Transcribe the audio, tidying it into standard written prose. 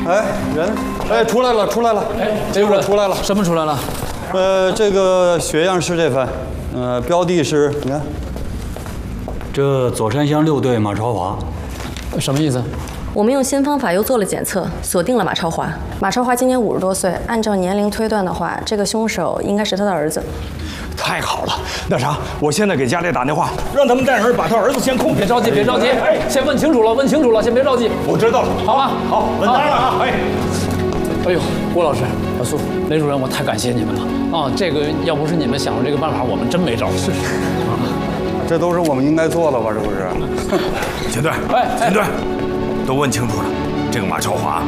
哎，人，哎，出来了，出来了， 哎， 这会儿出来了， 什么出来了？ 这个血样是这份，标的是，你看， 这左山乡6队马超华， 什么意思？ 我们用新方法又做了检测，锁定了马超华。马超华今年50多岁，按照年龄推断的话，这个凶手应该是他的儿子。 太好了，那啥，我现在给家里打电话，让他们带人把他儿子先控制。 别着急，别着急，先问清楚了，问清楚了，先别着急。 我知道了， 好吧？ 好，稳当了啊！哎， 哎呦，郭老师、老苏、雷主任，我太感谢你们了啊！这个要不是你们想出这个办法，我们真没招。是啊， 这都是我们应该做的吧？这不是？ 秦队，秦队，都问清楚了，这个马超华